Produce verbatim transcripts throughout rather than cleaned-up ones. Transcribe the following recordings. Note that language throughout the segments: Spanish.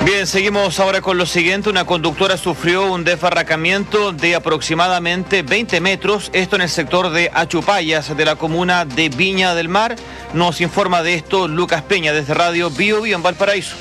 Bien, seguimos ahora con lo siguiente. Una conductora sufrió un desbarrancamiento de aproximadamente veinte metros, esto en el sector de Achupayas, de la comuna de Viña del Mar. Nos informa de esto Lucas Peña, desde Radio Bio Bio en Valparaíso.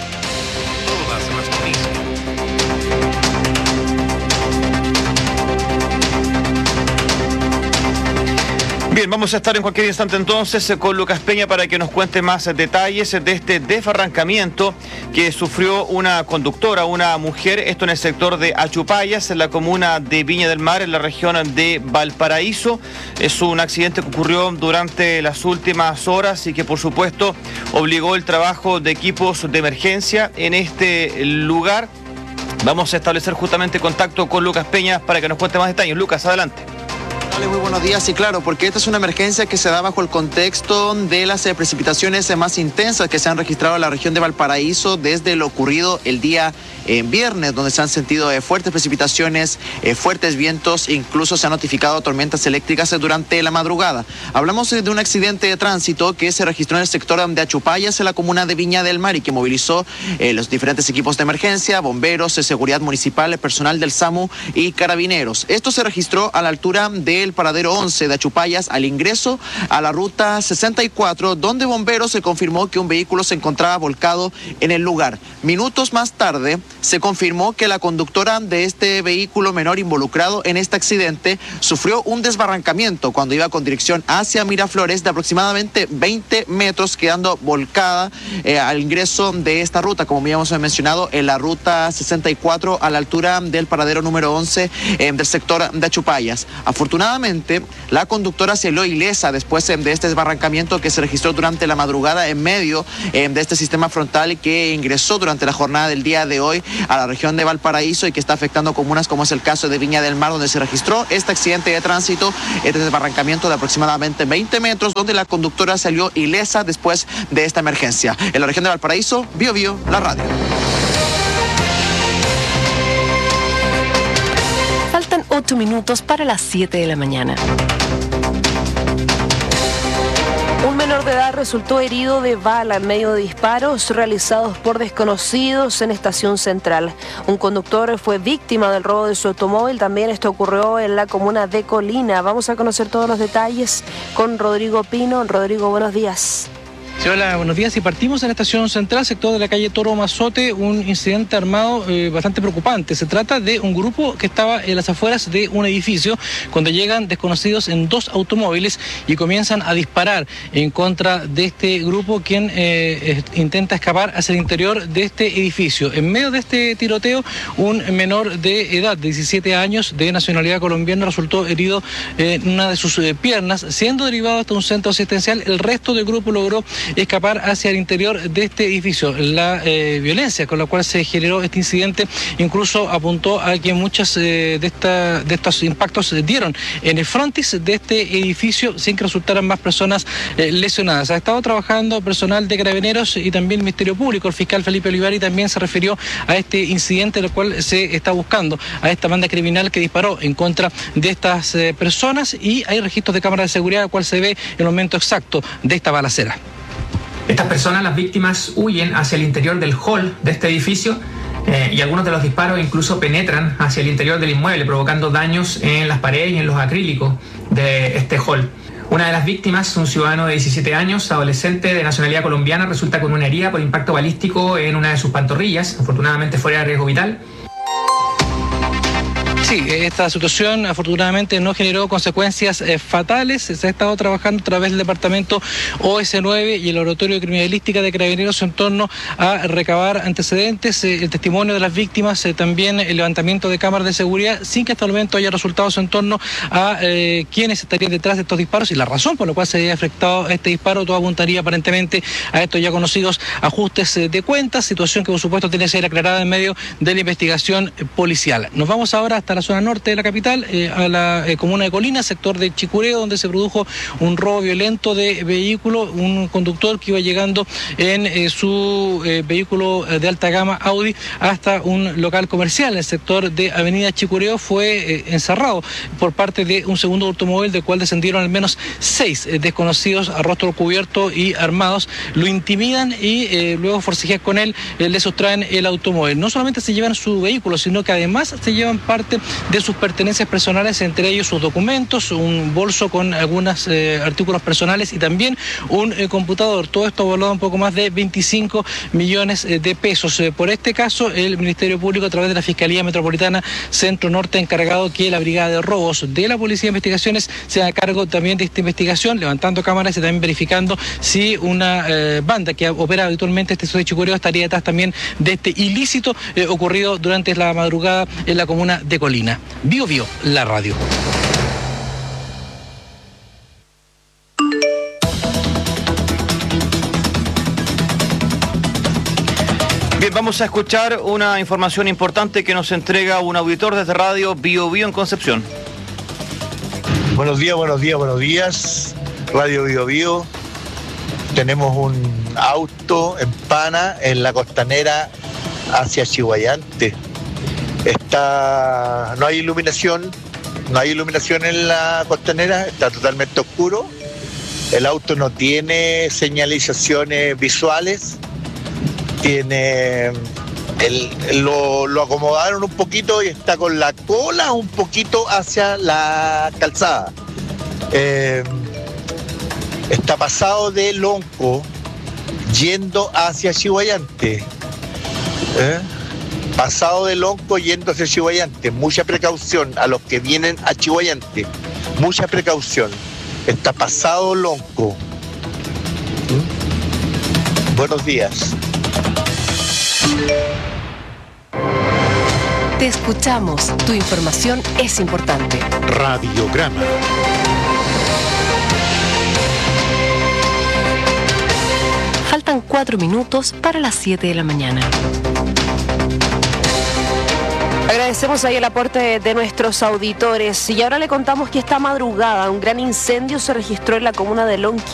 Bien, vamos a estar en cualquier instante entonces con Lucas Peña para que nos cuente más detalles de este desbarrancamiento que sufrió una conductora, una mujer, esto en el sector de Achupayas, en la comuna de Viña del Mar, en la región de Valparaíso. Es un accidente que ocurrió durante las últimas horas y que por supuesto obligó el trabajo de equipos de emergencia en este lugar. Vamos a establecer justamente contacto con Lucas Peña para que nos cuente más detalles. Lucas, adelante. Muy buenos días, y claro, porque esta es una emergencia que se da bajo el contexto de las eh, precipitaciones eh, más intensas que se han registrado en la región de Valparaíso desde lo ocurrido el día eh, viernes, donde se han sentido eh, fuertes precipitaciones, eh, fuertes vientos, incluso se han notificado tormentas eléctricas eh, durante la madrugada. Hablamos eh, de un accidente de tránsito que se registró en el sector de Achupayas, en la comuna de Viña del Mar, y que movilizó eh, los diferentes equipos de emergencia, bomberos, eh, seguridad municipal, eh, personal del SAMU y carabineros. Esto se registró a la altura del paradero once de Achupayas, al ingreso a la ruta sesenta y cuatro, donde bomberos se confirmó que un vehículo se encontraba volcado en el lugar. Minutos más tarde se confirmó que la conductora de este vehículo menor involucrado en este accidente sufrió un desbarrancamiento cuando iba con dirección hacia Miraflores de aproximadamente veinte metros, quedando volcada eh, al ingreso de esta ruta, como habíamos mencionado, en la ruta sesenta y cuatro, a la altura del paradero número once eh, del sector de Achupayas. Afortunadamente, la conductora salió ilesa después de este desbarrancamiento que se registró durante la madrugada en medio de este sistema frontal que ingresó durante la jornada del día de hoy a la región de Valparaíso y que está afectando comunas como es el caso de Viña del Mar, donde se registró este accidente de tránsito, este desbarrancamiento de aproximadamente veinte metros, donde la conductora salió ilesa después de esta emergencia. En la región de Valparaíso, Bio Bio, la radio. Faltan ocho minutos para las siete de la mañana. Un menor de edad resultó herido de bala en medio de disparos realizados por desconocidos en Estación Central. Un conductor fue víctima del robo de su automóvil. También esto ocurrió en la comuna de Colina. Vamos a conocer todos los detalles con Rodrigo Pino. Rodrigo, buenos días. Sí, hola, buenos días. Y partimos en la Estación Central, sector de la calle Toro Mazote, un incidente armado eh, bastante preocupante. Se trata de un grupo que estaba en las afueras de un edificio cuando llegan desconocidos en dos automóviles y comienzan a disparar en contra de este grupo, quien eh, intenta escapar hacia el interior de este edificio. En medio de este tiroteo, un menor de edad, de diecisiete años, de nacionalidad colombiana, resultó herido en una de sus eh, piernas, siendo derivado hasta un centro asistencial. El resto del grupo logró escapar hacia el interior de este edificio. La eh, violencia con la cual se generó este incidente incluso apuntó a que muchas eh, de, esta, de estos impactos dieron en el frontis de este edificio sin que resultaran más personas eh, lesionadas. Ha estado trabajando personal de Carabineros y también el Ministerio Público. El fiscal Felipe Olivari también se refirió a este incidente, en el cual se está buscando a esta banda criminal que disparó en contra de estas eh, personas, y hay registros de cámara de seguridad, al cual se ve el momento exacto de esta balacera. Estas personas, las víctimas, huyen hacia el interior del hall de este edificio eh, y algunos de los disparos incluso penetran hacia el interior del inmueble, provocando daños en las paredes y en los acrílicos de este hall. Una de las víctimas, un ciudadano de diecisiete años, adolescente de nacionalidad colombiana, resulta con una herida por impacto balístico en una de sus pantorrillas, afortunadamente fuera de riesgo vital. Sí, esta situación afortunadamente no generó consecuencias eh, fatales. Se ha estado trabajando a través del departamento O S nueve y el Laboratorio de Criminalística de Carabineros en torno a recabar antecedentes, eh, el testimonio de las víctimas, eh, también el levantamiento de cámaras de seguridad, sin que hasta el momento haya resultados en torno a eh, quiénes estarían detrás de estos disparos y la razón por la cual se haya efectuado este disparo. Todo apuntaría aparentemente a estos ya conocidos ajustes eh, de cuentas, situación que por supuesto tiene que ser aclarada en medio de la investigación policial. Nos vamos ahora hasta la la zona norte de la capital, eh, a la eh, comuna de Colina, sector de Chicureo, donde se produjo un robo violento de vehículo. Un conductor que iba llegando en eh, su eh, vehículo de alta gama Audi hasta un local comercial en el sector de Avenida Chicureo fue eh, encerrado por parte de un segundo automóvil, del cual descendieron al menos seis eh, desconocidos a rostro cubierto y armados. Lo intimidan y eh, luego forcejean con él, eh, le sustraen el automóvil. No solamente se llevan su vehículo, sino que además se llevan parte de sus pertenencias personales, entre ellos sus documentos, un bolso con algunos eh, artículos personales y también un eh, computador. Todo esto valorado un poco más de veinticinco millones eh, de pesos. Eh, por este caso, el Ministerio Público, a través de la Fiscalía Metropolitana Centro Norte, ha encargado que la Brigada de Robos de la Policía de Investigaciones se haga cargo también de esta investigación, levantando cámaras y también verificando si una eh, banda que opera habitualmente este sector de Chicureo estaría detrás también de este ilícito eh, ocurrido durante la madrugada en la comuna de Colina. Bio Bio, la radio. Bien, vamos a escuchar una información importante que nos entrega un auditor desde Radio Bio Bio en Concepción. Buenos días, buenos días, buenos días. Radio Bio Bio. Tenemos un auto en Pana, en la costanera hacia Chihuayante. Está, no hay iluminación, no hay iluminación en la costanera, está totalmente oscuro. El auto no tiene señalizaciones visuales. Tiene el, lo, lo acomodaron un poquito y está con la cola un poquito hacia la calzada. Eh, está pasado de Lonco yendo hacia Chihuayante. ¿Eh? Pasado de Lonco yendo hacia Chihuayante. Mucha precaución a los que vienen a Chihuayante. Mucha precaución. Está pasado Lonco. ¿Mm? Buenos días. Te escuchamos. Tu información es importante. Radiograma. Faltan cuatro minutos para las siete de la mañana. Agradecemos ahí el aporte de nuestros auditores y ahora le contamos que esta madrugada un gran incendio se registró en la comuna de Lonquimay.